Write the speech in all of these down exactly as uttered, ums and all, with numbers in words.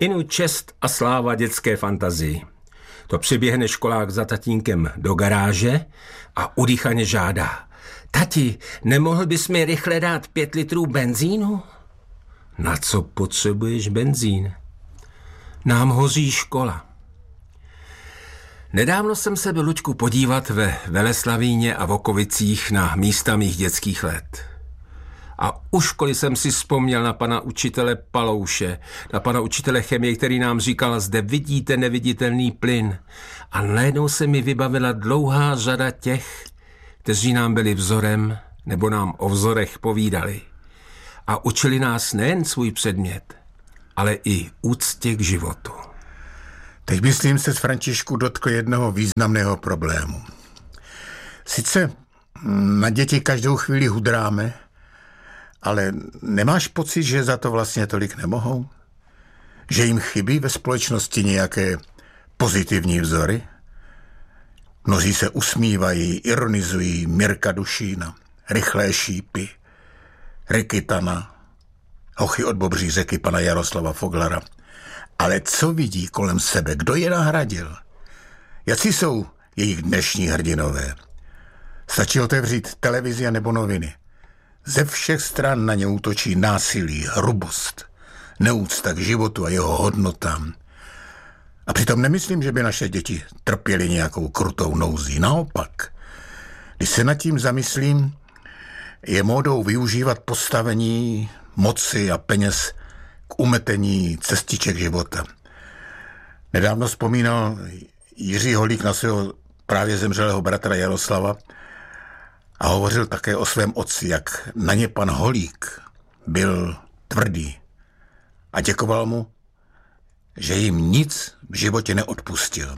Inu čest a sláva dětské fantazii. To přiběhne školák za tatínkem do garáže a udýchaně žádá. Tati, nemohl bys mi rychle dát pět litrů benzínu? Na co potřebuješ benzín? Nám hoří škola. Nedávno jsem se byl, Luďku, podívat ve Veleslavíně a Vokovicích na místa mých dětských let. A u školy jsem si vzpomněl na pana učitele Palouše, na pana učitele chemie, který nám říkal, zde vidíte neviditelný plyn. A najednou se mi vybavila dlouhá řada těch, kteří nám byli vzorem, nebo nám o vzorech povídali. A učili nás nejen svůj předmět, ale i úctě k životu. Teď myslím se z Františku dotkl jednoho významného problému. Sice na děti každou chvíli hudráme, ale nemáš pocit, že za to vlastně tolik nemohou? Že jim chybí ve společnosti nějaké pozitivní vzory? Mnozí se usmívají, ironizují Mirka Dušína, Rychlé šípy, Rykitana, Hochy od Bobří řeky pana Jaroslava Foglara. Ale co vidí kolem sebe? Kdo je nahradil? Jací jsou jejich dnešní hrdinové? Stačí otevřít televizi nebo noviny. Ze všech stran na ně útočí násilí, hrubost, neúcta k životu a jeho hodnotám. A přitom nemyslím, že by naše děti trpěly nějakou krutou nouzí. Naopak, když se nad tím zamyslím, je módou využívat postavení, moci a peněz k umetení cestiček života. Nedávno vzpomínal Jiří Holík na svého právě zemřelého bratra Jaroslava a hovořil také o svém otci, jak na ně pan Holík byl tvrdý a děkoval mu, že jim nic v životě neodpustil.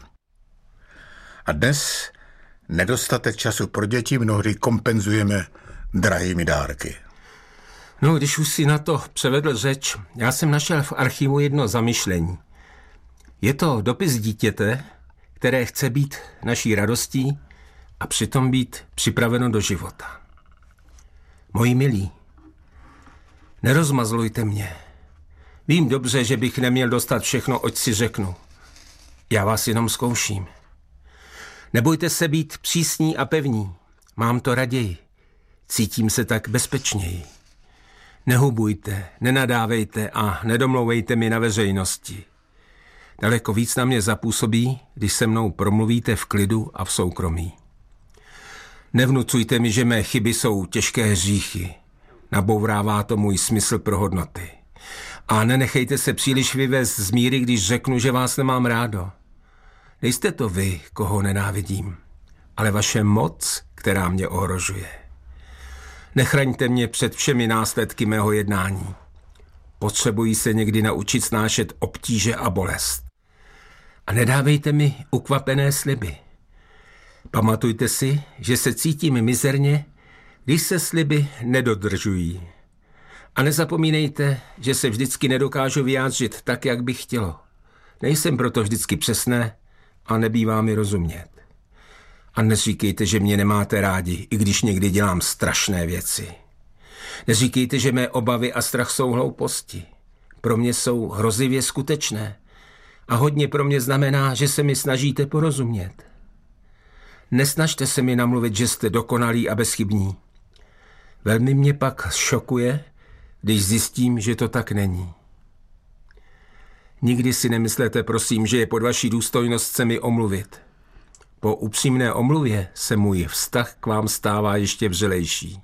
A dnes nedostatek času pro děti mnohdy kompenzujeme drahými dárky. No, když už si na to převedl řeč, já jsem našel v archivu jedno zamyšlení. Je to dopis dítěte, které chce být naší radostí a přitom být připraveno do života. Moji milí, nerozmazlujte mě. Vím dobře, že bych neměl dostat všechno, oč si řeknu. Já vás jenom zkouším. Nebojte se být přísní a pevní. Mám to raději. Cítím se tak bezpečněji. Nehubujte, nenadávejte a nedomlouvejte mi na veřejnosti. Daleko víc na mě zapůsobí, když se mnou promluvíte v klidu a v soukromí. Nevnucujte mi, že mé chyby jsou těžké hříchy. Nabourává to můj smysl pro hodnoty. A nenechejte se příliš vyvést z míry, když řeknu, že vás nemám rádo. Nejste to vy, koho nenávidím, ale vaše moc, která mě ohrožuje. Nechraňte mě před všemi následky mého jednání. Potřebuji se někdy naučit snášet obtíže a bolest. A nedávejte mi ukvapené sliby. Pamatujte si, že se cítím mizerně, když se sliby nedodržují. A nezapomínejte, že se vždycky nedokážu vyjádřit tak, jak bych chtělo. Nejsem proto vždycky přesné a nebývá mi rozumět. A neříkejte, že mě nemáte rádi, i když někdy dělám strašné věci. Neříkejte, že mé obavy a strach jsou hlouposti. Pro mě jsou hrozivě skutečné. A hodně pro mě znamená, že se mi snažíte porozumět. Nesnažte se mi namluvit, že jste dokonalí a bezchybní. Velmi mě pak šokuje, když zjistím, že to tak není. Nikdy si nemyslete, prosím, že je pod vaší důstojnost se mi omluvit. Po upřímné omluvě se můj vztah k vám stává ještě vřelejší.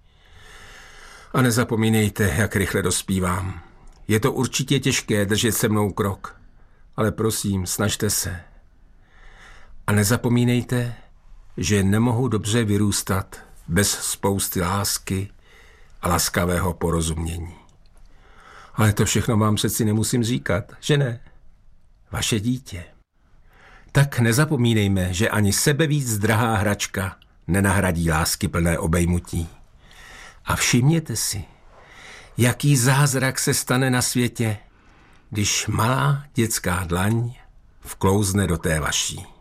A nezapomínejte, jak rychle dospívám. Je to určitě těžké držet se mnou krok, ale prosím, snažte se. A nezapomínejte, že nemohu dobře vyrůstat bez spousty lásky a laskavého porozumění. Ale to všechno vám přeci nemusím říkat, že ne? Vaše dítě. Tak nezapomínejme, že ani sebevíc drahá hračka nenahradí lásky plné obejmutí. A všimněte si, jaký zázrak se stane na světě, když malá dětská dlaň vklouzne do té vaší.